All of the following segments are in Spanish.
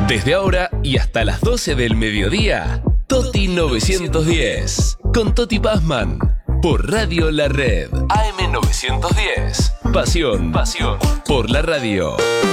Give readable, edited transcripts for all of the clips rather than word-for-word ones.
Desde ahora y hasta las 12 del mediodía, Toti 910, con Toti Pazman, por Radio La Red, AM 910, pasión por la radio.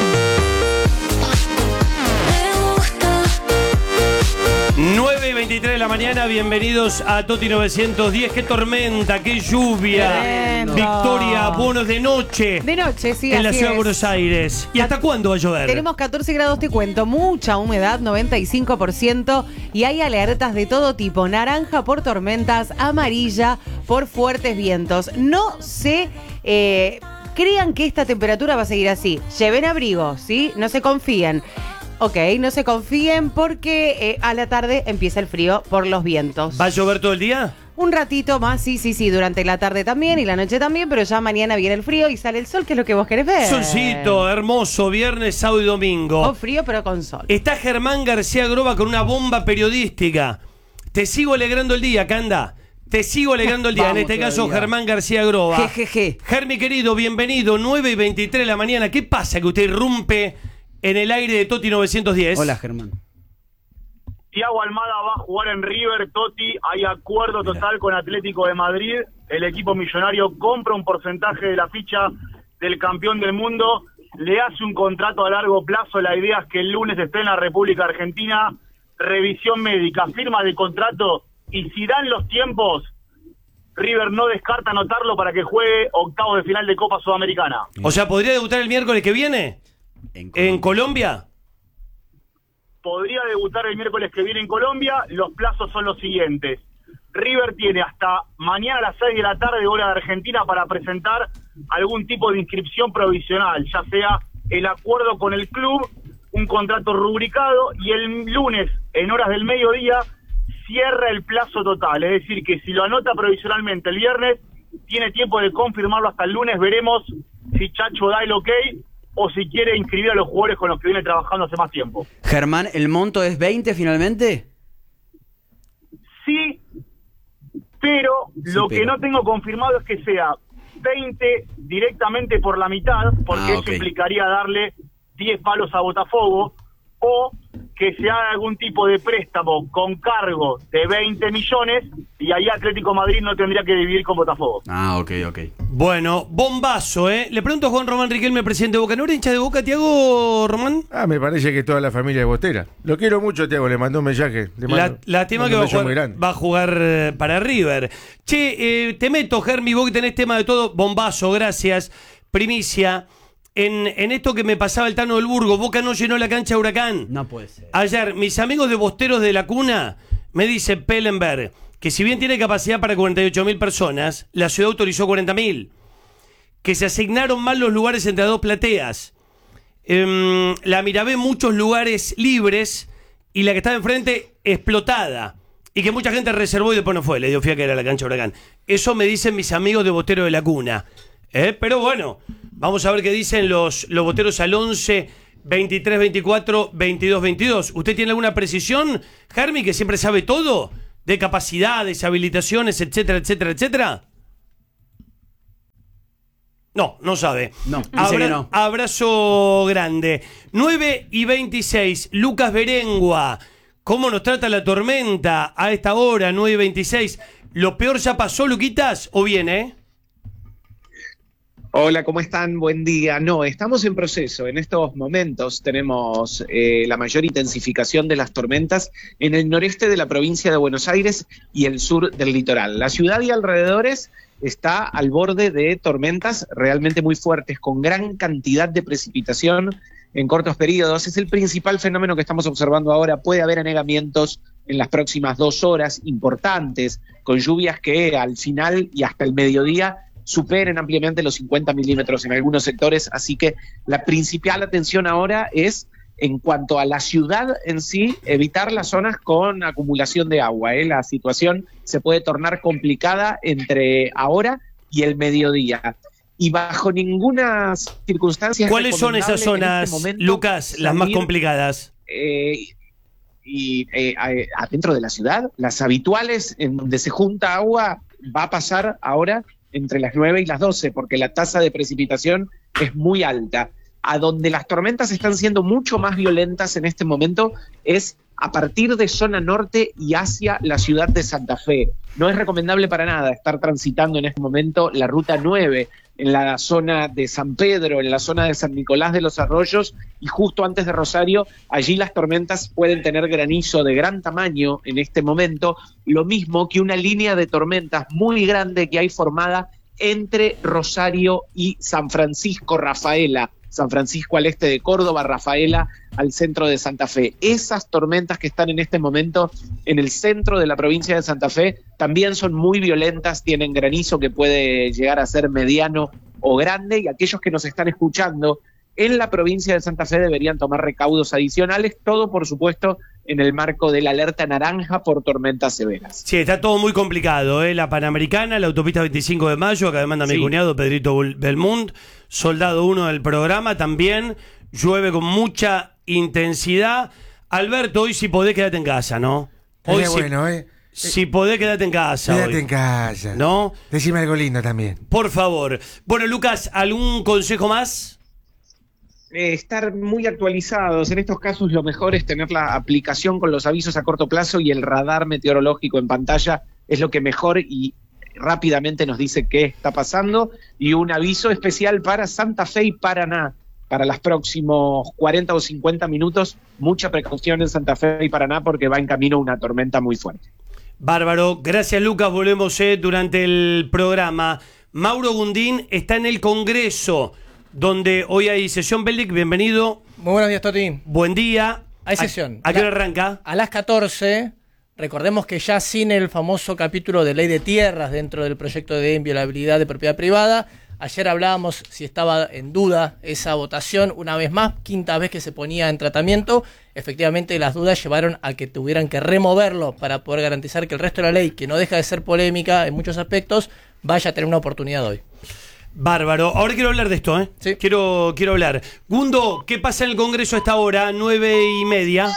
Nueve y 23 de la mañana, bienvenidos a Toti 910. Qué tormenta, qué lluvia. Tremendo. Victoria, bonos de noche. De noche, sí, en la así ciudad de es. Buenos Aires. ¿Y hasta cuándo va a llover? Tenemos 14 grados, te cuento, mucha humedad, 95%, y hay alertas de todo tipo, naranja por tormentas, amarilla por fuertes vientos. No se crean que esta temperatura va a seguir así. Lleven abrigo, ¿sí? No se confíen. Ok, no se confíen porque a la tarde empieza el frío por los vientos. ¿Va a llover todo el día? Un ratito más, sí, durante la tarde también y la noche también, pero ya mañana viene el frío y sale el sol, que es lo que vos querés ver. Solcito, hermoso, viernes, sábado y domingo. Con frío, pero con sol. Está Germán García Groba con una bomba periodística. Te sigo alegrando el día, Canda. Te sigo alegrando el día. Vamos En este caso, todavía. Germán García Groba. Jejeje. Germi, querido, bienvenido. 9 y 23 de la mañana. ¿Qué pasa que usted irrumpe en el aire de Toti 910? Hola, Germán. Thiago Almada va a jugar en River, Toti. Hay acuerdo total con Atlético de Madrid. El equipo millonario compra un porcentaje de la ficha del campeón del mundo. Le hace un contrato a largo plazo. La idea es que el lunes esté en la República Argentina. Revisión médica, firma de contrato. Y si dan los tiempos, River no descarta anotarlo para que juegue octavos de final de Copa Sudamericana. O sea, ¿podría debutar el miércoles que viene? ¿En Colombia? Podría debutar el miércoles que viene en Colombia. Los plazos son los siguientes. River tiene hasta mañana a las 6 de la tarde, hora de Argentina, para presentar algún tipo de inscripción provisional, ya sea el acuerdo con el club, un contrato rubricado, y el lunes, en horas del mediodía, cierra el plazo total. Es decir, que si lo anota provisionalmente el viernes, tiene tiempo de confirmarlo hasta el lunes. Veremos si Chacho da el ok o si quiere inscribir a los jugadores con los que viene trabajando hace más tiempo. Germán, ¿el monto es 20 finalmente? Sí, pero lo que no tengo confirmado es que sea 20 directamente por la mitad, porque eso implicaría darle 10 palos a Botafogo, o que se haga algún tipo de préstamo con cargo de 20 millones y ahí Atlético de Madrid no tendría que dividir con Botafogo. Ok. Bueno, bombazo, ¿eh? Le pregunto a Juan Román Riquelme, presidente de Boca. ¿No era hincha de Boca, Thiago Román? Me parece que toda la familia es bostera. Lo quiero mucho, Thiago, le mandó un mensaje. Lástima que va a jugar para River. Che, te meto, Germi, vos que tenés tema de todo. Bombazo, gracias. Primicia. En esto que me pasaba el Tano del Burgo, Boca no llenó la cancha de Huracán. No puede ser. Ayer, mis amigos de Bosteros de la Cuna me dice Pellenberg que si bien tiene capacidad para 48.000 personas, la ciudad autorizó 40.000. Que se asignaron mal los lugares entre dos plateas. La Mirabé muchos lugares libres y la que estaba enfrente explotada. Y que mucha gente reservó y después no fue, le dio fía que era la cancha de Huracán. Eso me dicen mis amigos de Bosteros de la Cuna. Pero bueno, vamos a ver qué dicen los boteros al 11 23 24 22 22. ¿Usted tiene alguna precisión, Germi, que siempre sabe todo? De capacidades, habilitaciones, etcétera, etcétera, etcétera. No sabe. No, dice que no. Abrazo grande. 9 y 26, Lucas Berengua. ¿Cómo nos trata la tormenta a esta hora, 9 y 26? ¿Lo peor ya pasó, Luquitas, o viene, Hola, ¿cómo están? Buen día. No, estamos en proceso. En estos momentos tenemos la mayor intensificación de las tormentas en el noreste de la provincia de Buenos Aires y el sur del litoral. La ciudad y alrededores está al borde de tormentas realmente muy fuertes, con gran cantidad de precipitación en cortos periodos. Es el principal fenómeno que estamos observando ahora. Puede haber anegamientos en las próximas 2 horas importantes, con lluvias que al final y hasta el mediodía superen ampliamente los 50 milímetros en algunos sectores, así que la principal atención ahora es, en cuanto a la ciudad en sí, evitar las zonas con acumulación de agua. La situación se puede tornar complicada entre ahora y el mediodía. Y bajo ninguna circunstancia... ¿Cuáles son esas zonas, este momento, Lucas, las más complicadas? Adentro de la ciudad, las habituales en donde se junta agua, va a pasar ahora entre las 9 y las 12, porque la tasa de precipitación es muy alta. A donde las tormentas están siendo mucho más violentas en este momento es a partir de zona norte y hacia la ciudad de Santa Fe. No es recomendable para nada estar transitando en este momento la ruta 9 en la zona de San Pedro, en la zona de San Nicolás de los Arroyos y justo antes de Rosario. Allí las tormentas pueden tener granizo de gran tamaño en este momento, lo mismo que una línea de tormentas muy grande que hay formada entre Rosario y San Francisco Rafaela. San Francisco al este de Córdoba, Rafaela al centro de Santa Fe. Esas tormentas que están en este momento en el centro de la provincia de Santa Fe también son muy violentas, tienen granizo que puede llegar a ser mediano o grande, y aquellos que nos están escuchando en la provincia de Santa Fe deberían tomar recaudos adicionales, todo por supuesto en el marco de la alerta naranja por tormentas severas. Sí, está todo muy complicado, ¿eh? La Panamericana, la autopista 25 de mayo, acá demanda mi cuñado Pedrito Belmont, soldado 1 del programa, también llueve con mucha intensidad. Alberto, hoy si podés quedate en casa, ¿no? Hoy es bueno, Si podés quedate en casa. Quédate hoy. en casa. ¿No? Decime algo lindo también. Por favor. Bueno, Lucas, ¿algún consejo más? Estar muy actualizados. En estos casos lo mejor es tener la aplicación con los avisos a corto plazo y el radar meteorológico en pantalla es lo que mejor y rápidamente nos dice qué está pasando, y un aviso especial para Santa Fe y Paraná. Para los próximos 40 o 50 minutos, mucha precaución en Santa Fe y Paraná porque va en camino una tormenta muy fuerte. Bárbaro. Gracias, Lucas. Volvemos durante el programa. Mauro Gundín está en el Congreso, donde hoy hay sesión. Beldic, bienvenido. Muy buenos días, Toti. Buen día. Hay sesión. ¿A qué hora arranca? A las 14. Recordemos que ya sin el famoso capítulo de ley de tierras dentro del proyecto de inviolabilidad de propiedad privada, ayer hablábamos si estaba en duda esa votación, una vez más, quinta vez que se ponía en tratamiento. Efectivamente, las dudas llevaron a que tuvieran que removerlo para poder garantizar que el resto de la ley, que no deja de ser polémica en muchos aspectos, vaya a tener una oportunidad hoy. Bárbaro. Ahora quiero hablar de esto, ¿eh? Sí. Quiero hablar. Gundo, ¿qué pasa en el Congreso a esta hora? 9:30.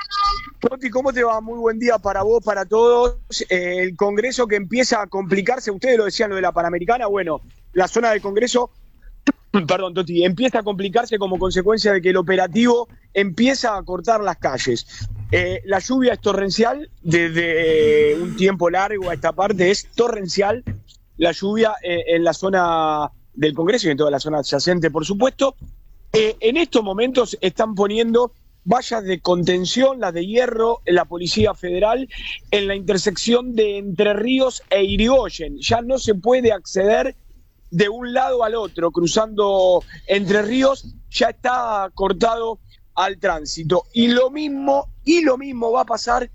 Toti, ¿cómo te va? Muy buen día para vos, para todos. El Congreso que empieza a complicarse, ustedes lo decían, lo de la Panamericana, bueno, la zona del Congreso, perdón, Toti, empieza a complicarse como consecuencia de que el operativo empieza a cortar las calles. La lluvia es torrencial, desde un tiempo largo a esta parte es torrencial la lluvia en la zona del Congreso y en toda la zona adyacente, por supuesto. En estos momentos están poniendo vallas de contención, las de hierro, en la Policía Federal, en la intersección de Entre Ríos e Irigoyen. Ya no se puede acceder de un lado al otro, cruzando Entre Ríos, ya está cortado al tránsito. Y lo mismo va a pasar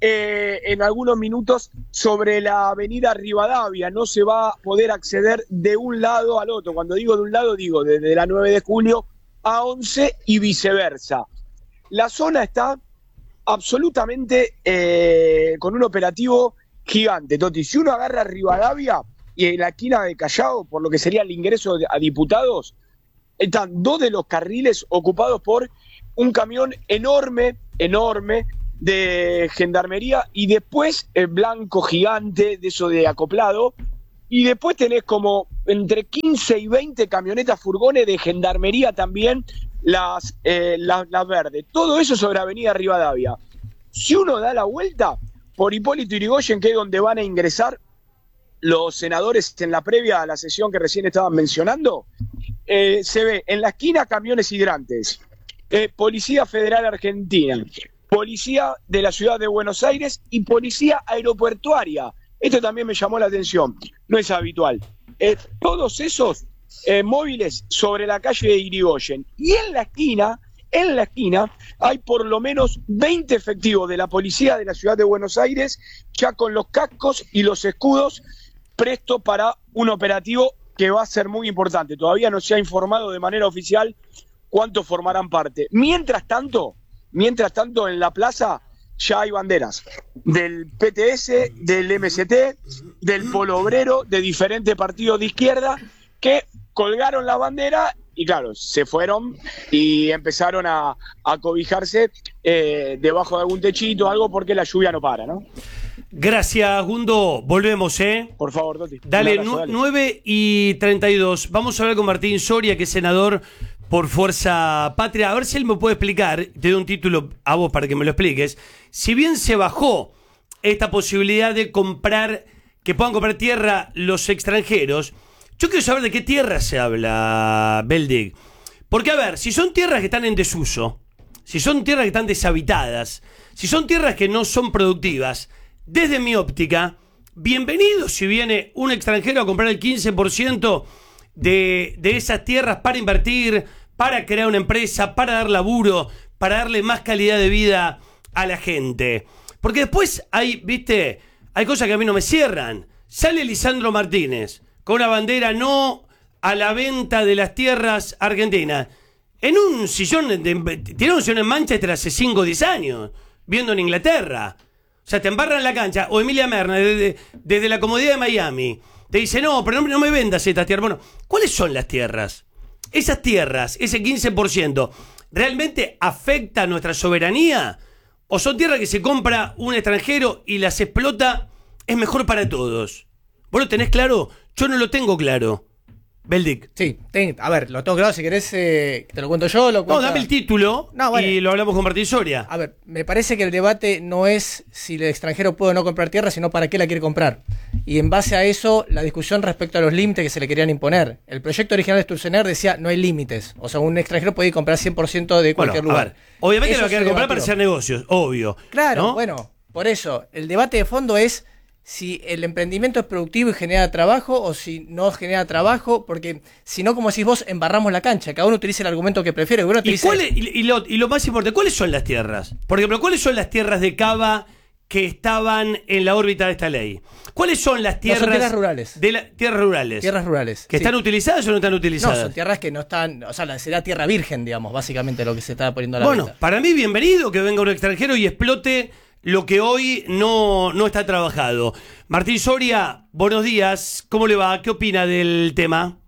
en algunos minutos sobre la avenida Rivadavia. No se va a poder acceder de un lado al otro. Cuando digo de un lado, digo desde la 9 de julio a 11 y viceversa. La zona está absolutamente con un operativo gigante, Toti. Si uno agarra Rivadavia y en la esquina de Callao, por lo que sería el ingreso a diputados, están dos de los carriles ocupados por un camión enorme de gendarmería, y después el blanco gigante de eso de acoplado, y después tenés como entre 15 y 20 camionetas furgones de gendarmería también, las verdes. Todo eso sobre Avenida Rivadavia. Si uno da la vuelta por Hipólito Yrigoyen, que es donde van a ingresar los senadores en la previa a la sesión que recién estaban mencionando, se ve en la esquina camiones hidrantes, Policía Federal Argentina, Policía de la Ciudad de Buenos Aires y Policía Aeroportuaria. Esto también me llamó la atención, no es habitual. Todos esos móviles sobre la calle de Irigoyen. Y en la esquina hay por lo menos 20 efectivos de la Policía de la Ciudad de Buenos Aires, ya con los cascos y los escudos presto para un operativo que va a ser muy importante. Todavía no se ha informado de manera oficial cuántos formarán parte. Mientras tanto, en la plaza ya hay banderas del PTS, del MST, del Polo Obrero, de diferentes partidos de izquierda que colgaron la bandera y claro, se fueron y empezaron a cobijarse debajo de algún techito o algo, porque la lluvia no para, ¿no? Gracias, Gundo. Volvemos, Por favor, Toti. Dale, 9:32. Vamos a hablar con Martín Soria, que es senador por Fuerza Patria. A ver si él me puede explicar, te doy un título a vos para que me lo expliques. Si bien se bajó esta posibilidad de comprar, que puedan comprar tierra los extranjeros, yo quiero saber de qué tierra se habla, Beldig. Porque, a ver, si son tierras que están en desuso, si son tierras que están deshabitadas, si son tierras que no son productivas, desde mi óptica, bienvenido si viene un extranjero a comprar el 15% de esas tierras para invertir, para crear una empresa, para dar laburo, para darle más calidad de vida a la gente. Porque después hay, viste, hay cosas que a mí no me cierran. Sale Lisandro Martínez con una bandera no a la venta de las tierras argentinas. En un sillón, tiene un sillón en Manchester hace 5 o 10 años, viendo en Inglaterra. O sea, te embarran la cancha, o Emilia Merna, desde la comodidad de Miami, te dice, no, pero no me vendas estas tierras. Bueno, ¿cuáles son las tierras? Esas tierras, ese 15%, ¿realmente afecta a nuestra soberanía? ¿O son tierras que se compra un extranjero y las explota? Es mejor para todos. ¿Vos lo tenés claro? Yo no lo tengo claro. Beldic. Sí, a ver, lo tengo claro, si querés te lo cuento yo. No, dame el título y lo hablamos con Martín Soria. A ver, me parece que el debate no es si el extranjero puede o no comprar tierra, sino para qué la quiere comprar. Y en base a eso, la discusión respecto a los límites que se le querían imponer. El proyecto original de Sturzenegger decía no hay límites. O sea, un extranjero puede comprar 100% de cualquier lugar. A ver, obviamente eso lo va a querer comprar para hacer negocios, obvio. Claro, ¿no? Bueno, por eso, el debate de fondo es si el emprendimiento es productivo y genera trabajo o si no genera trabajo, porque si no, como decís vos, embarramos la cancha. Cada uno utiliza el argumento que prefiere. ¿Y lo más importante, ¿cuáles son las tierras? Por ejemplo, ¿cuáles son las tierras de Cava que estaban en la órbita de esta ley? ¿Cuáles son las tierras? No, son tierras rurales. Tierras rurales. Tierras rurales. ¿Que están utilizadas o no están utilizadas? No, son tierras que no están, o sea, será tierra virgen, digamos, básicamente lo que se está poniendo a la venta. Bueno, para mí bienvenido que venga un extranjero y explote lo que hoy no está trabajado. Martín Soria, buenos días. ¿Cómo le va? ¿Qué opina del tema?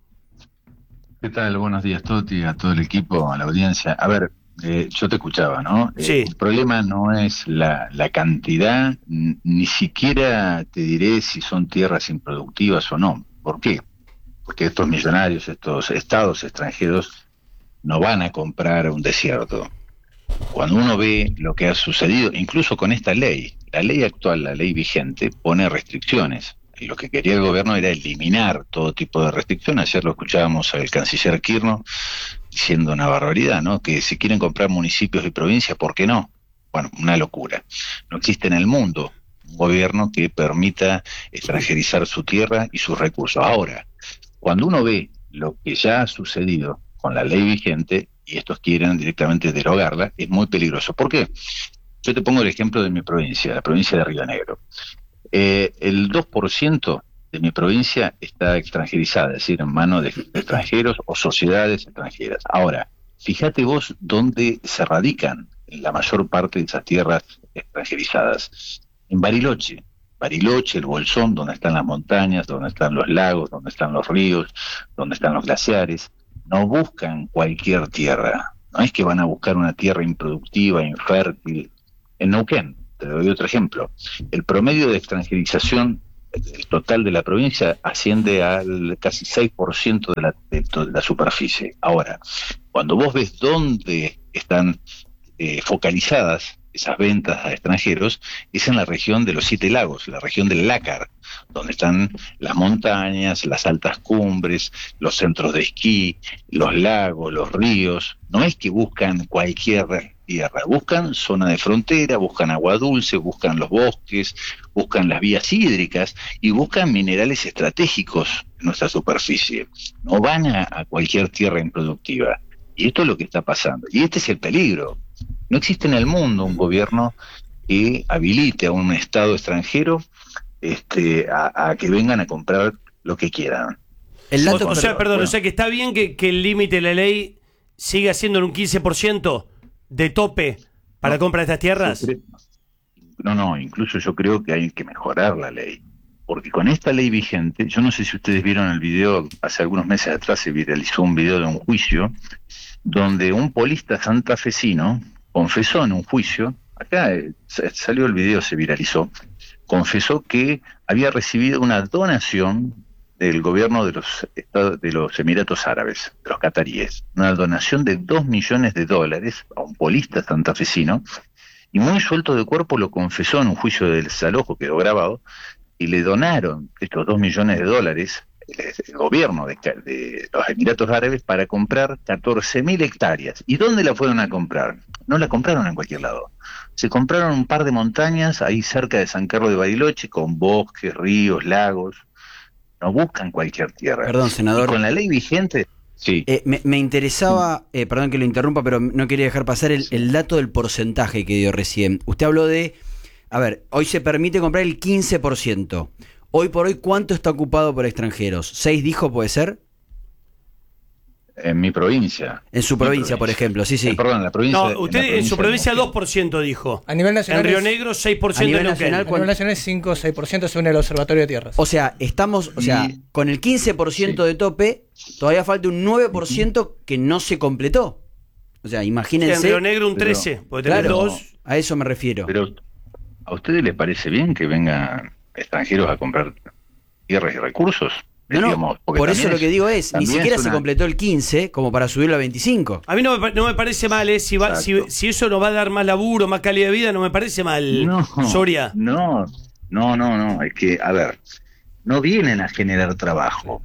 ¿Qué tal? Buenos días, Toti, a todo el equipo, a la audiencia. A ver, yo te escuchaba, ¿no? Sí. El problema no es la cantidad, ni siquiera te diré si son tierras improductivas o no. ¿Por qué? Porque estos millonarios, estos estados extranjeros, no van a comprar un desierto. Cuando uno ve lo que ha sucedido, incluso con esta ley, la ley actual, la ley vigente, pone restricciones. Y lo que quería el gobierno era eliminar todo tipo de restricciones. Ayer lo escuchábamos al canciller Kirchner diciendo una barbaridad, ¿no? Que si quieren comprar municipios y provincias, ¿por qué no? Bueno, una locura. No existe en el mundo un gobierno que permita extranjerizar su tierra y sus recursos. Ahora, cuando uno ve lo que ya ha sucedido con la ley vigente, y estos quieren directamente derogarla, es muy peligroso. ¿Por qué? Yo te pongo el ejemplo de mi provincia, la provincia de Río Negro. El 2% de mi provincia está extranjerizada, es decir, en manos de extranjeros o sociedades extranjeras. Ahora, fíjate vos dónde se radican la mayor parte de esas tierras extranjerizadas. En Bariloche, el Bolsón, donde están las montañas, donde están los lagos, donde están los ríos, donde están los glaciares. No buscan cualquier tierra, no es que van a buscar una tierra improductiva, infértil. En Neuquén, te doy otro ejemplo, el promedio de extranjerización total de la provincia asciende al casi 6% de la superficie. Ahora, cuando vos ves dónde están focalizadas esas ventas a extranjeros, es en la región de los 7 lagos, la región del Lácar, donde están las montañas, las altas cumbres, los centros de esquí, los lagos, los ríos. No es que buscan cualquier tierra, buscan zona de frontera, buscan agua dulce, buscan los bosques, buscan las vías hídricas y buscan minerales estratégicos en nuestra superficie. No van a cualquier tierra improductiva. Y esto es lo que está pasando. Y este es el peligro. No existe en el mundo un gobierno que habilite a un Estado extranjero a que vengan a comprar lo que quieran. O sea que está bien que el límite de la ley siga siendo en un 15% de tope para compra de estas tierras. Incluso yo creo que hay que mejorar la ley. Porque con esta ley vigente, yo no sé si ustedes vieron el video, hace algunos meses atrás se viralizó un video de un juicio donde un polista santafesino confesó en un juicio, acá salió el video, se viralizó, confesó que había recibido una donación del gobierno de los Emiratos Árabes, de los cataríes, una donación de $2 millones a un polista santafesino, y muy suelto de cuerpo lo confesó en un juicio de desalojo, quedó grabado, y le donaron estos $2 millones el gobierno de los Emiratos Árabes para comprar 14.000 hectáreas. ¿Y dónde la fueron a comprar? No la compraron en cualquier lado. Se compraron un par de montañas ahí cerca de San Carlos de Bariloche, con bosques, ríos, lagos. No buscan cualquier tierra. Perdón, senador. Y con la ley vigente... Sí. Me interesaba, perdón que lo interrumpa, pero no quería dejar pasar el dato del porcentaje que dio recién. Usted habló de, hoy se permite comprar el 15%. Hoy por hoy, ¿cuánto está ocupado por extranjeros? 6 dijo, ¿puede ser? En mi provincia. En su provincia, por ejemplo, sí. Perdón, la provincia. No, usted en su provincia 2% dijo. A nivel nacional. En Río Negro 6% a nivel en nacional, a nivel nacional es 5 o 6% según el Observatorio de Tierras. O sea, con el 15% de tope, todavía falta un 9% que no se completó. O sea, imagínense. En Río Negro un 13%, porque tenés 2. A eso me refiero. Pero, ¿a ustedes les parece bien que vengan extranjeros a comprar tierras y recursos? No, digamos, por eso lo que digo es, ni siquiera se completó el 15 como para subirlo a 25. A mí no me parece mal, si eso nos va a dar más laburo, más calidad de vida, no me parece mal, Soria. No, es que, a ver, no vienen a generar trabajo.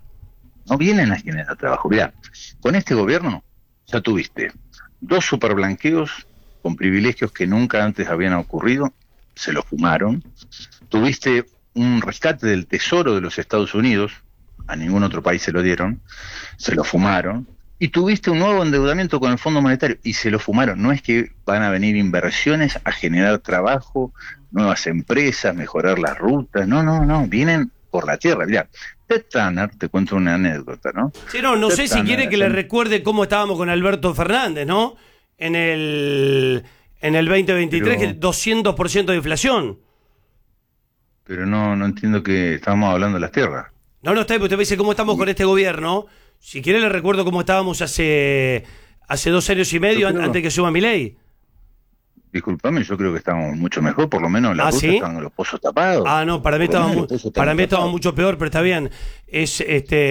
Mirá, con este gobierno ya tuviste 2 superblanqueos con privilegios que nunca antes habían ocurrido, se los fumaron. Tuviste un rescate del tesoro de los Estados Unidos, a ningún otro país se lo dieron, se lo fumaron, y tuviste un nuevo endeudamiento con el Fondo Monetario, y se lo fumaron. No es que van a venir inversiones a generar trabajo, nuevas empresas, mejorar las rutas, no, vienen por la tierra. Mirá, Ted Turner, te cuento una anécdota, ¿no? Sí, no sé si quiere que le recuerde cómo estábamos con Alberto Fernández, ¿no? En el 2023, que 200% de inflación. Pero no entiendo que estábamos hablando de las tierras. No, usted me dice cómo estamos con este gobierno. Si quiere le recuerdo cómo estábamos hace 2 años y medio antes que suba Milei. Disculpame, yo creo que estamos mucho mejor, por lo menos las rutas están los pozos tapados. No, para mí estaba mucho peor, pero está bien. Es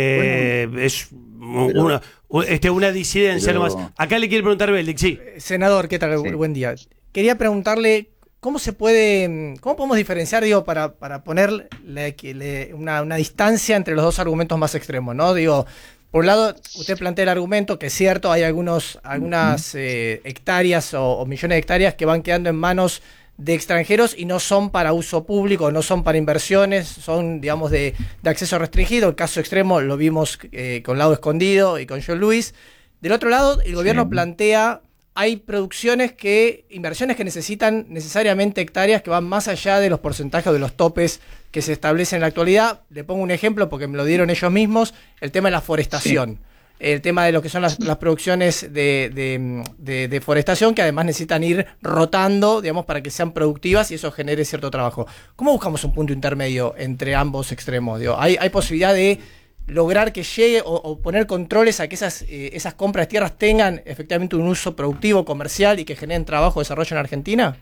una disidencia nomás. Acá le quiere preguntar Beldic, sí. Senador, ¿qué tal? Sí. Buen día. Quería preguntarle cómo podemos diferenciar, para poner una distancia entre los dos argumentos más extremos, ¿no? Por un lado, usted plantea el argumento que es cierto, hay algunas hectáreas o millones de hectáreas que van quedando en manos de extranjeros y no son para uso público, no son para inversiones, son, digamos, de acceso restringido. El caso extremo lo vimos con Lago Escondido y con John Lewis. Del otro lado, el gobierno plantea, hay inversiones que necesitan necesariamente hectáreas que van más allá de los porcentajes o de los topes que se establecen en la actualidad. Le pongo un ejemplo porque me lo dieron ellos mismos, el tema de la forestación. El tema de lo que son las producciones de deforestación, que además necesitan ir rotando, digamos, para que sean productivas y eso genere cierto trabajo. ¿Cómo buscamos un punto intermedio entre ambos extremos? ¿Hay posibilidad de lograr que llegue o poner controles a que esas compras de tierras tengan efectivamente un uso productivo, comercial y que generen trabajo y desarrollo en Argentina?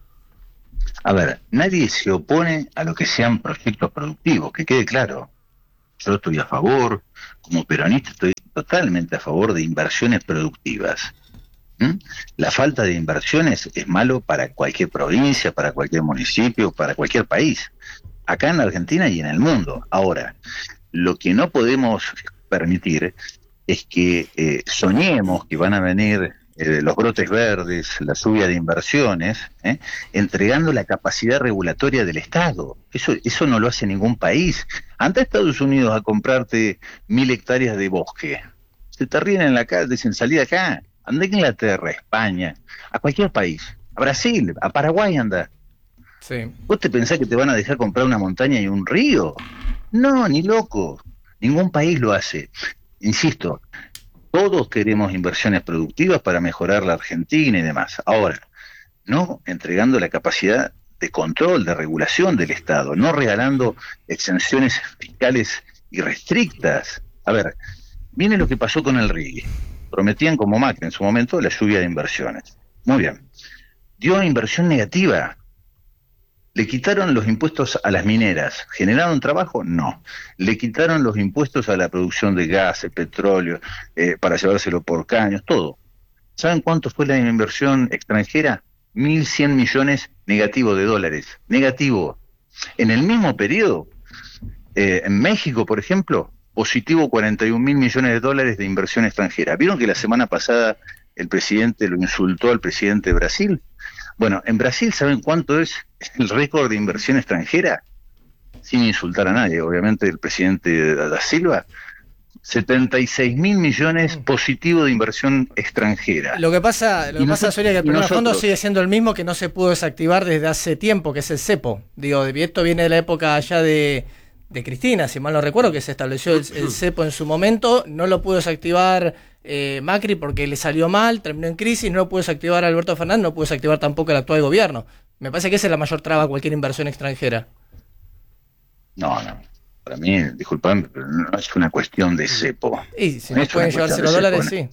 A ver, nadie se opone a lo que sean proyectos productivos, que quede claro. Yo estoy a favor, como peronista estoy totalmente a favor de inversiones productivas. La falta de inversiones es malo para cualquier provincia, para cualquier municipio, para cualquier país, acá en Argentina y en el mundo. Ahora, lo que no podemos permitir es que soñemos que van a venir los brotes verdes, la lluvia de inversiones, entregando la capacidad regulatoria del Estado. Eso no lo hace ningún país. Anda a Estados Unidos a comprarte 1.000 hectáreas de bosque. Se te ríen en la calle, dicen salí de acá. Anda a Inglaterra, a España, a cualquier país. A Brasil, a Paraguay anda. Sí. ¿Vos te pensás que te van a dejar comprar una montaña y un río? No, ni loco. Ningún país lo hace. Insisto, todos queremos inversiones productivas para mejorar la Argentina y demás. Ahora, no entregando la capacidad de control, de regulación del Estado, no regalando exenciones fiscales irrestrictas. A ver, viene lo que pasó con el RIGI. Prometían como Macri en su momento la lluvia de inversiones. Muy bien. Dio inversión negativa. ¿Le quitaron los impuestos a las mineras? ¿Generaron trabajo? No. ¿Le quitaron los impuestos a la producción de gas, de petróleo, para llevárselo por caños? Todo. ¿Saben cuánto fue la inversión extranjera? 1.100 millones negativo de dólares. Negativo. En el mismo periodo, en México, por ejemplo, positivo 41.000 millones de dólares de inversión extranjera. ¿Vieron que la semana pasada el presidente lo insultó al presidente de Brasil? Bueno, en Brasil, ¿saben cuánto es el récord de inversión extranjera? Sin insultar a nadie, obviamente, el presidente da Silva. 76.000 millones positivo de inversión extranjera. Lo que pasa, Soria, que el problema de fondo sigue siendo el mismo que no se pudo desactivar desde hace tiempo, que es el cepo. Digo, esto viene de la época allá de Cristina, si mal no recuerdo, que se estableció el cepo en su momento, no lo pudo desactivar Macri porque le salió mal, terminó en crisis, no lo pudo desactivar Alberto Fernández, no pudo desactivar tampoco el actual gobierno. Me parece que esa es la mayor traba a cualquier inversión extranjera. No, para mí, disculpame, pero no es una cuestión de cepo. Y si no pueden llevarse los dólares, sí.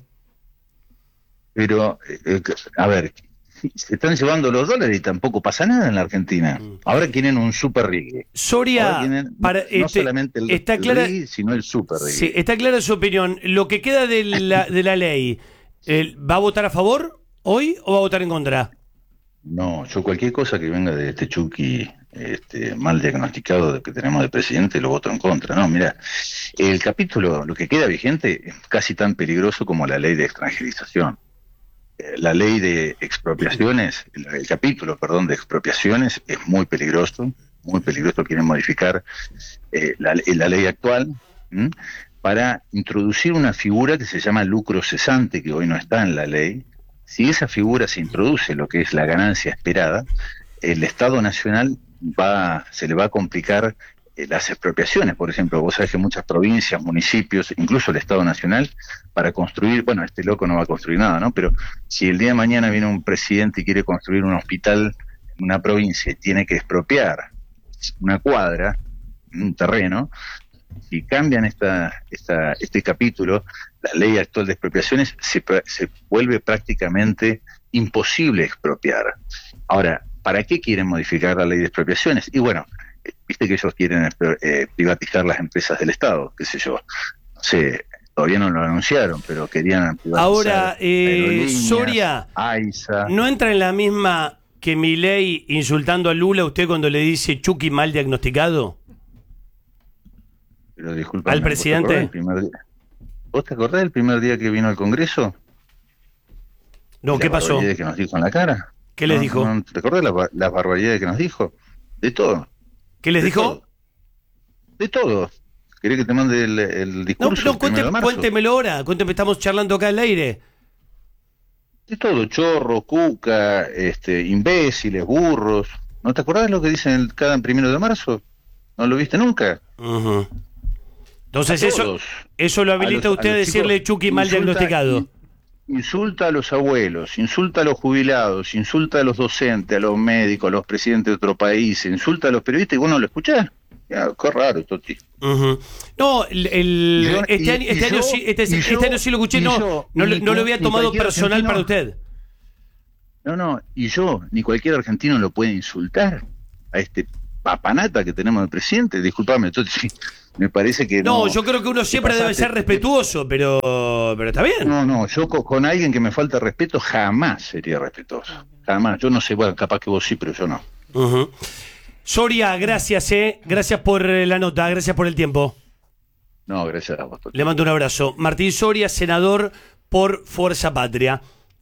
Pero, a ver, se están llevando los dólares y tampoco pasa nada en la Argentina. Ahora quieren un super rig. Soria, no solamente el rig, sino el super rig. Sí, está clara su opinión. Lo que queda de la ley, ¿va a votar a favor hoy o va a votar en contra? No, yo cualquier cosa que venga de este Chucky mal diagnosticado que tenemos de presidente lo voto en contra. No, mira, el capítulo, lo que queda vigente es casi tan peligroso como la ley de extranjerización. La ley de expropiaciones, el capítulo, perdón, de expropiaciones es muy peligroso, quieren modificar la ley actual para introducir una figura que se llama lucro cesante, que hoy no está en la ley. Si esa figura se introduce, lo que es la ganancia esperada, el Estado Nacional se le va a complicar las expropiaciones. Por ejemplo, vos sabés que muchas provincias, municipios, incluso el Estado Nacional, para construir, bueno, este loco no va a construir nada, ¿no? Pero si el día de mañana viene un presidente y quiere construir un hospital en una provincia y tiene que expropiar una cuadra, un terreno, si cambian este capítulo, la ley actual de expropiaciones se vuelve prácticamente imposible expropiar. Ahora, ¿para qué quieren modificar la ley de expropiaciones? Y bueno, viste que ellos quieren privatizar las empresas del Estado, qué sé yo, no sé, todavía no lo anunciaron, pero querían privatizar. Ahora, Soria, AISA. ¿no entra en la misma que Milei insultando a Lula usted cuando le dice Chucky mal diagnosticado? Pero disculpa, ¿al presidente? ¿Vos te acordás del primer día que vino al Congreso? No, ¿qué pasó? ¿Las barbaridades que nos dijo en la cara? ¿Qué les dijo? ¿Te acordás las barbaridades que nos dijo? De todo. ¿Qué les dijo? Todo. De todo. ¿Querés que te mande el discurso? No, cuéntemelo ahora. Cuénteme, estamos charlando acá al aire. De todo, chorro, cuca, imbéciles, burros. ¿No te acordás lo que dicen cada 1 de marzo? ¿No lo viste nunca? Uh-huh. Entonces eso lo habilita a usted a decirle chicos, Chucky mal diagnosticado. Insulta a los abuelos, insulta a los jubilados, insulta a los docentes, a los médicos, a los presidentes de otro país, insulta a los periodistas y vos no lo escuchás. Ya, qué raro, Toti. Uh-huh. No, este año sí lo escuché, no lo había tomado personal para usted. No, y yo, ni cualquier argentino lo puede insultar a este papanata que tenemos de presidente. Disculpame, Toti, me parece que no. No, yo creo que uno siempre debe ser respetuoso, pero está bien. No, yo con alguien que me falta respeto jamás sería respetuoso. Jamás. Yo no sé, bueno, capaz que vos sí, pero yo no. Uh-huh. Soria, gracias, gracias por la nota, gracias por el tiempo. No, gracias a vos. Le mando un abrazo. Martín Soria, senador por Fuerza Patria,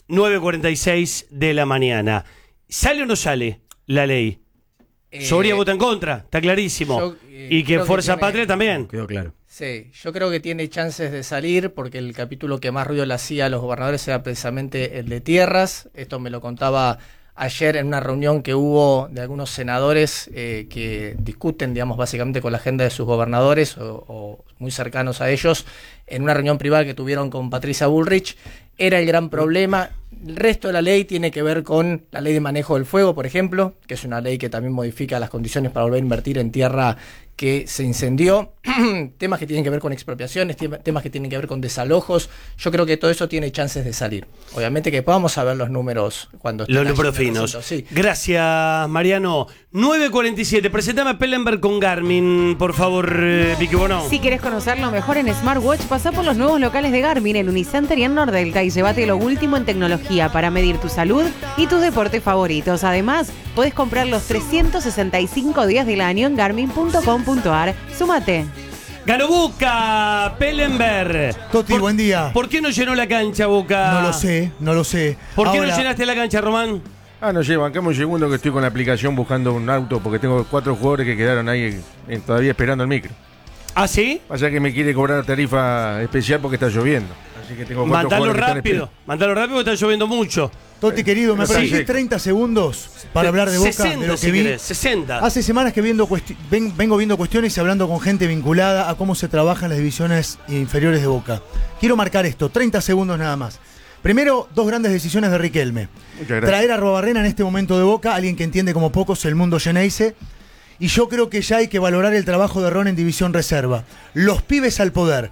9:46 de la mañana. ¿Sale o no sale la ley? Soria vota en contra, está clarísimo. Y que Fuerza Patria también. Quedó claro. Sí, yo creo que tiene chances de salir porque el capítulo que más ruido le hacía a los gobernadores era precisamente el de tierras. Esto me lo contaba ayer en una reunión que hubo de algunos senadores que discuten, digamos, básicamente con la agenda de sus gobernadores o muy cercanos a ellos, en una reunión privada que tuvieron con Patricia Bullrich. Era el gran problema. El resto de la ley tiene que ver con la ley de manejo del fuego, por ejemplo, que es una ley que también modifica las condiciones para volver a invertir en tierra que se incendió, temas que tienen que ver con expropiaciones, temas que tienen que ver con desalojos. Yo creo que todo eso tiene chances de salir. Obviamente que podamos saber los números cuando estén Los allí números en el finos. recinto, sí. Gracias, Mariano. 9:47. Presentame a Pellenberg con Garmin, por favor, Vicky Bonó. Si quieres conocerlo mejor en Smartwatch, pasá por los nuevos locales de Garmin en Unicenter y en Nordelta y llévate lo último en tecnología para medir tu salud y tus deportes favoritos. Además, podés comprar los 365 días del año en garmin.com.ar. Súmate. Ganó Boca, Pellenberg. Toti, buen día. ¿Por qué no llenó la cancha, Boca? No lo sé, no lo sé. ¿Por qué Ahora, no llenaste la cancha, Román? No sé, bancame un segundo que estoy con la aplicación buscando un auto porque tengo 4 jugadores que quedaron ahí todavía esperando el micro. ¿Ah, sí? Pasa que me quiere cobrar tarifa especial porque está lloviendo. Así que tengo 4 Mandalo jugadores que están rápido, mandalo rápido porque está lloviendo mucho. Toti, querido, me Sí. permitís 30 segundos para hablar de Boca, 60, de lo que si vi. querés, 60. Hace semanas que vengo viendo cuestiones y hablando con gente vinculada a cómo se trabaja en las divisiones inferiores de Boca. Quiero marcar esto, 30 segundos nada más. Primero, 2 grandes decisiones de Riquelme. Muchas gracias. Traer a Arruabarrena en este momento de Boca, alguien que entiende como pocos el mundo Geneise. Y yo creo que ya hay que valorar el trabajo de Ron en división reserva. Los pibes al poder.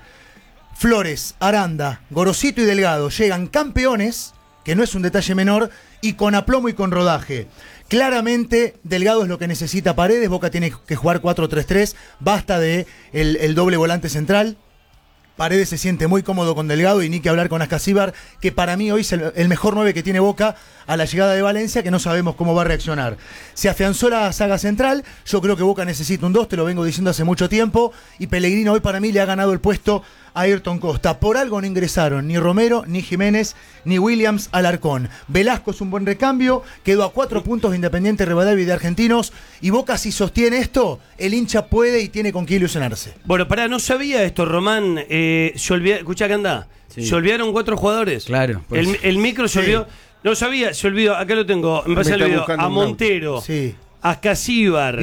Flores, Aranda, Gorosito y Delgado llegan campeones, que no es un detalle menor, y con aplomo y con rodaje. Claramente, Delgado es lo que necesita Paredes. Boca tiene que jugar 4-3-3. Basta de el doble volante central. Paredes se siente muy cómodo con Delgado y ni que hablar con Ascasíbar, que para mí hoy es el mejor 9 que tiene Boca a la llegada de Valencia, que no sabemos cómo va a reaccionar. Se afianzó la saga central, yo creo que Boca necesita un 2, te lo vengo diciendo hace mucho tiempo, y Pellegrino hoy para mí le ha ganado el puesto a Ayrton Costa. Por algo no ingresaron ni Romero, ni Jiménez, ni Williams Alarcón. Velasco es un buen recambio, quedó a 4 puntos de Independiente, Rivadavia y de Argentinos, y Boca si sostiene esto, el hincha puede y tiene con qué ilusionarse. Bueno, pará, no sabía esto, Román. Escuchá que anda. Sí. Se olvidaron 4 jugadores. Claro, por eso. El micro se olvidó. No sabía, se olvidó. Acá lo tengo. Me pasa el está video. buscando A un auto. Montero, Sí. a Ascasíbar,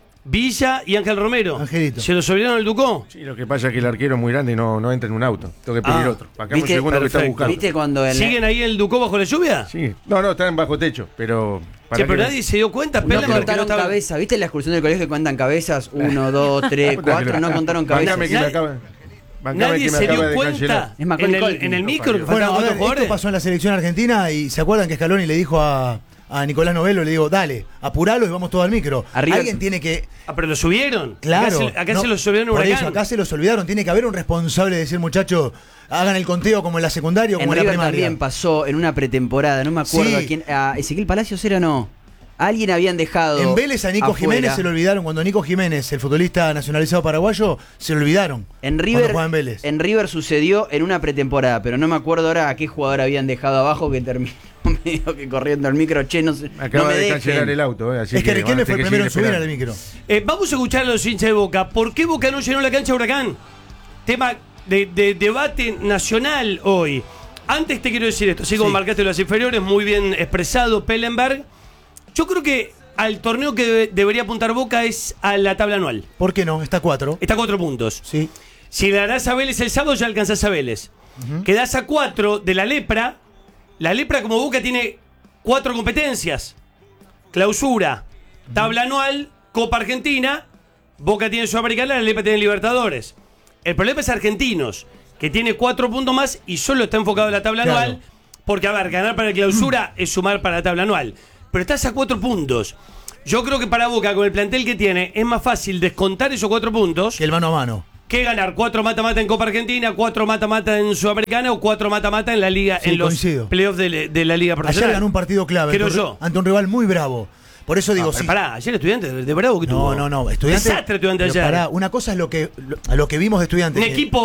Villa y Ángel Romero. Angelito. ¿Se los olvidaron el Ducó? Sí, lo que pasa es que el arquero es muy grande y no entra en un auto. Tengo que pedir otro. Bancame un ¿Viste? segundo que está Perfecto. buscando. ¿Viste cuando ¿Siguen ahí el Ducó bajo la lluvia? Sí. No, están bajo techo, pero... Che, pero que nadie se dio cuenta. No Pellenberg, que contaron estaba- cabeza? ¿Viste la excursión del colegio que cuentan cabezas? 1, 2, 3, 4, no contaron cabezas. Bancame que me Nadie- acaba... bancame Nadie que me se acaba dio de cuenta cancelar. Es Macaulay en Culkin. el micro que Bueno, faltaban a 4 ver, esto jugadores. pasó en la selección argentina y ¿se acuerdan que Scaloni le dijo a Nicolás Novelo, le digo, dale, apuralo y vamos todo al micro? Arriba- Alguien tiene que... Ah, pero lo subieron. Claro. Acá no, se los subieron en por Huracán. eso, acá se los olvidaron. Tiene que haber un responsable de decir, muchachos, hagan el conteo como en la secundaria o En como en la River primaria. también pasó en una pretemporada, no me acuerdo Sí. a quién. A Ezequiel Palacios era, no. Alguien habían dejado. En Vélez a Nico afuera. Jiménez se lo olvidaron. Cuando Nico Jiménez, el futbolista nacionalizado paraguayo, se lo olvidaron. En cuando River, jugaba en Vélez. en River sucedió en una pretemporada, pero no me acuerdo ahora a qué jugador habían dejado abajo que terminó medio que corriendo el micro. Che, no, Acaba no me de dejen. cancelar el auto, así Es que Riquelme van a fue el tener primero en que seguir subir al esperando. micro. Vamos a escuchar a los hinchas de Boca. ¿Por qué Boca no llenó la cancha de Huracán? Tema de debate nacional hoy. Antes te quiero decir esto, así como Sí. marcaste las inferiores, muy bien expresado Pellenberg. Yo creo que al torneo que debería apuntar Boca es a la tabla anual. ¿Por qué no? Está a 4. Está a 4 puntos. Sí. Si le ganás a Vélez el sábado, ya alcanzás a Vélez. Quedás a 4 de la Lepra. La Lepra, como Boca, tiene 4 competencias. Clausura, tabla anual, Copa Argentina. Boca tiene Sudamericana, la Lepra tiene Libertadores. El problema es Argentinos, que tiene 4 puntos más y solo está enfocado en la tabla Claro. anual. Porque, a ver, ganar para la clausura es sumar para la tabla anual. Pero estás a 4 puntos. Yo creo que para Boca, con el plantel que tiene, es más fácil descontar esos 4 puntos Que el mano a mano. que ganar 4 mata-mata en Copa Argentina, 4 mata-mata en Sudamericana o 4 mata-mata en la Liga, Sí, en los coincido. playoffs de la Liga Profesional. Ayer ganó un partido clave Creo ante, yo. ante un rival muy bravo. Por eso digo, Pero sí. pará, ayer Estudiantes de Bravo que tuvo. No. Estudiante. Desastre Estudiante pero ayer. pará, una cosa es lo que vimos de Estudiantes. Un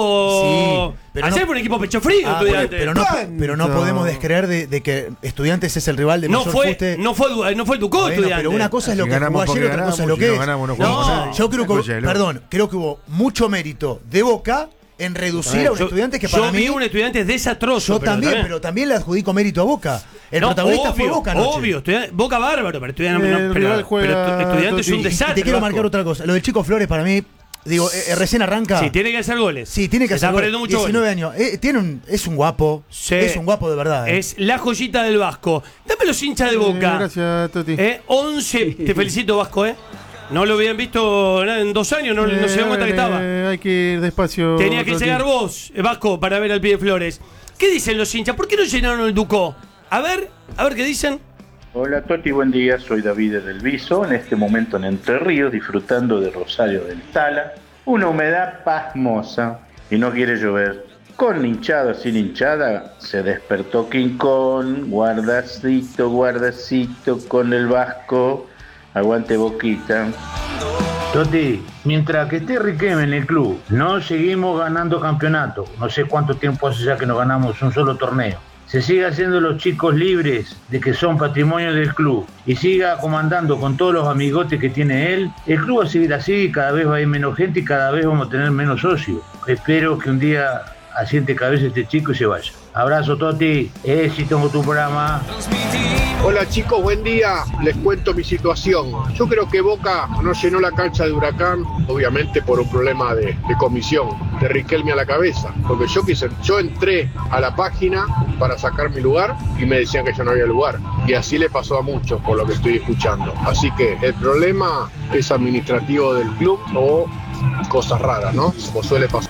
equipo. Sí, pero ayer no- fue un equipo pecho frío, Ah, Estudiantes. pero no podemos descreer de que Estudiantes es el rival de no mayor fue, fuste. no fue el Ducó, Bueno, Estudiantes. pero una cosa es lo Si que jugó ganamos ayer, porque otra cosa es ganamos, lo si que no es. ganamos, no jugamos nada. Yo creo Una cosa que, es loco. creo que hubo mucho mérito de Boca en reducir a un Estudiantes que para yo mí. vi un Estudiantes desastroso. Yo también, pero también le adjudico mérito a Boca. El protagonista fue Boca anoche. Obvio, Boca bárbaro, pero Estudiantes El rival juega Estudiantes es un Y desastre. te quiero Vasco. marcar otra cosa. Lo del Chico Flores para mí, digo, recién arranca. Sí, tiene que hacer goles. Sí, tiene que Se hacer está goles. perdiendo mucho 19 años. Es un guapo. Sí. Es un guapo de verdad. Es la joyita del Vasco. Dame los hinchas de Boca. Gracias, Toti. 11, te felicito Vasco, No lo habían visto en 2 años, no se dio cuenta que estaba. Hay que ir despacio. Tenía que llegar vos, Vasco, para ver al Pibe Flores. ¿Qué dicen los hinchas? ¿Por qué no llenaron el Ducó? A ver qué dicen. Hola Toti, buen día, soy David del Viso, en este momento en Entre Ríos, disfrutando de Rosario del Tala. Una humedad pasmosa y no quiere llover. Con hinchada o sin hinchada, se despertó King Kong, guardacito con el Vasco, aguante Boquita. Toti, mientras que esté Riquelme en el club, no seguimos ganando campeonato. No sé cuánto tiempo hace ya que no ganamos un solo torneo. Se siga haciendo los chicos libres de que son patrimonio del club y siga comandando con todos los amigotes que tiene él, el club va a seguir así, cada vez va a ir menos gente y cada vez vamos a tener menos socios. Espero que un día asiente cabeza este chico y se vaya. Abrazo, Toti, éxito en tu programa. Hola chicos, buen día. Les cuento mi situación. Yo creo que Boca no llenó la cancha de Huracán, obviamente por un problema de comisión, de Riquelme a la cabeza. Porque yo entré a la página para sacar mi lugar y me decían que ya no había lugar. Y así le pasó a muchos, por lo que estoy escuchando. Así que el problema es administrativo del club o cosas raras, ¿no? Como suele pasar.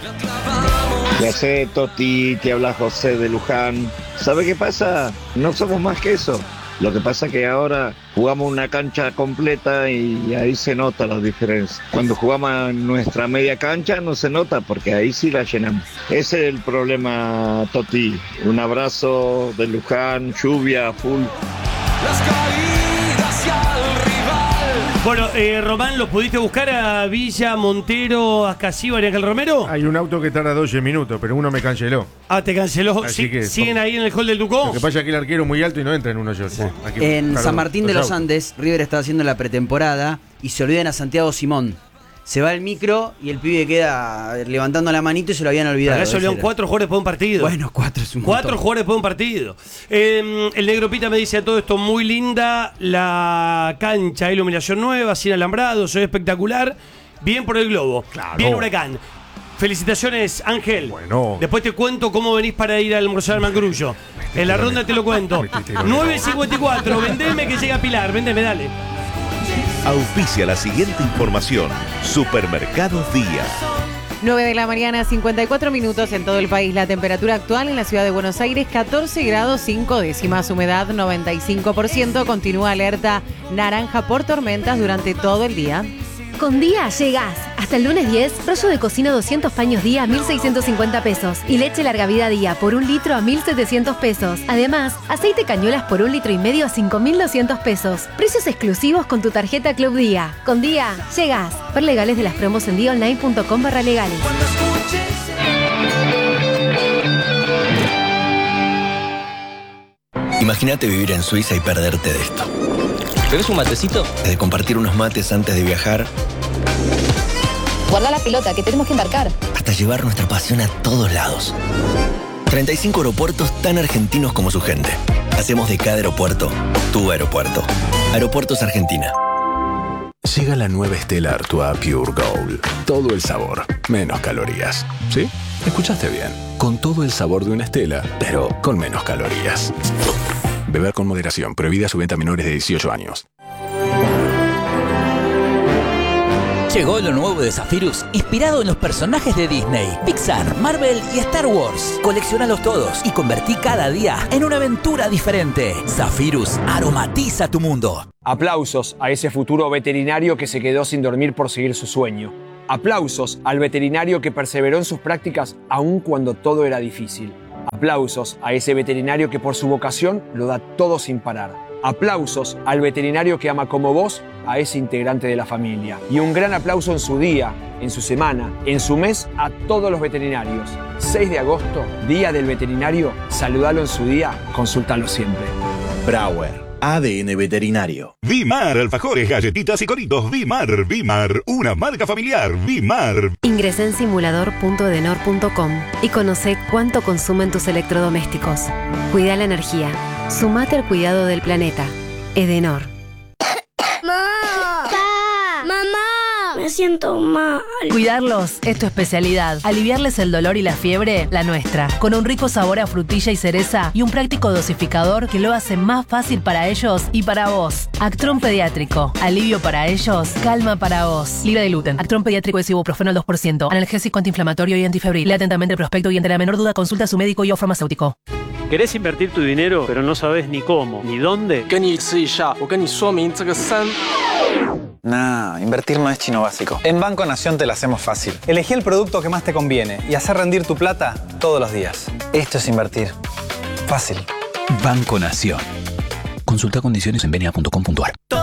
Ya sé, Toti, te habla José de Luján. ¿Sabe qué pasa? No somos más que eso. Lo que pasa que ahora jugamos una cancha completa y ahí se nota la diferencia. Cuando jugamos en nuestra media cancha no se nota porque ahí sí la llenamos. Ese es el problema, Toti. Un abrazo de Luján, lluvia, full. Las caídas y al rival. Bueno, Román, ¿los pudiste buscar a Villa, Montero, Ascasíbar y Ángel Romero? Hay un auto que tarda 12 minutos, pero uno me canceló. Ah, te canceló. Así que, ¿Siguen ahí en el hall del Ducó? Lo que pasa es que el arquero es muy alto y no entra en uno yo. Sí. En San Martín de los Andes, River estaba haciendo la pretemporada y se olvidan a Santiago Simón. Se va el micro y el pibe queda levantando la manito y se lo habían olvidado. Acá se olvidaron 4 jugadores por un partido. Bueno, 4 es un 4 jugadores por un partido. El Negro Pita me dice a todo esto, muy linda la cancha, iluminación nueva, sin alambrado, se ve espectacular. Bien por el globo. Claro. Bien Huracán. Felicitaciones, Ángel. Bueno. Después te cuento cómo venís para ir a almorzar al Mangrullo. En la ronda te lo cuento. 9.54, vendeme que llega Pilar, vendeme, dale. Auspicia la siguiente información. Supermercados Día. 9 de la mañana, 54 minutos en todo el país. La temperatura actual en la ciudad de Buenos Aires, 14 grados 5 décimas, humedad 95%. Continúa alerta naranja por tormentas durante todo el día. Con Día llegás. Hasta el lunes 10, rollo de cocina 200 paños Día a 1.650 pesos. Y leche larga vida Día por 1 litro a 1.700 pesos. Además, aceite cañuelas por 1,5 litros a 5.200 pesos. Precios exclusivos con tu tarjeta Club Día. Con Día llegás. Ver legales de las promos en diaonline.com/legales. Imagínate vivir en Suiza y perderte de esto. ¿Bebes un matecito? De compartir unos mates antes de viajar. Guarda la pelota, que tenemos que embarcar. Hasta llevar nuestra pasión a todos lados. 35 aeropuertos tan argentinos como su gente. Hacemos de cada aeropuerto tu aeropuerto. Aeropuertos Argentina. Llega la nueva Stella Artois Pure Gold. Todo el sabor, menos calorías. ¿Sí? Escuchaste bien. Con todo el sabor de una Stella, pero con menos calorías. Beber con moderación. Prohibida su venta a menores de 18 años. Llegó lo nuevo de Zephyrus, inspirado en los personajes de Disney, Pixar, Marvel y Star Wars. Colecciónalos todos y convertí cada día en una aventura diferente. Zephyrus aromatiza tu mundo. Aplausos a ese futuro veterinario que se quedó sin dormir por seguir su sueño. Aplausos al veterinario que perseveró en sus prácticas aun cuando todo era difícil. Aplausos a ese veterinario que por su vocación lo da todo sin parar. Aplausos al veterinario que ama como vos a ese integrante de la familia. Y un gran aplauso en su día, en su semana, en su mes a todos los veterinarios. 6 de agosto, Día del Veterinario. Saludalo en su día, consúltalo siempre. Brauer, ADN veterinario. Vimar, alfajores, galletitas y coritos. Vimar, una marca familiar. Vimar. Ingresá en simulador.edenor.com y conoce cuánto consumen tus electrodomésticos. Cuida la energía. Sumate al cuidado del planeta. Edenor. ¡Mamá! ¡Mamá! me siento mal. Cuidarlos es tu especialidad. Aliviarles el dolor y la fiebre, la nuestra. Con un rico sabor a frutilla y cereza y un práctico dosificador que lo hace más fácil para ellos y para vos. Actron Pediátrico. Alivio para ellos, calma para vos. Libre de gluten. Actron Pediátrico es ibuprofeno al 2%. Analgésico antiinflamatorio y antifebril. Lea atentamente el prospecto y ante la menor duda consulta a su médico y o farmacéutico. ¿Querés invertir tu dinero, pero no sabes ni cómo, ni dónde? Nah, invertir no es chino básico. En Banco Nación te la hacemos fácil. Elegí el producto que más te conviene y hacer rendir tu plata todos los días. Esto es invertir. Fácil. Banco Nación. Consulta condiciones en benia.com.ar.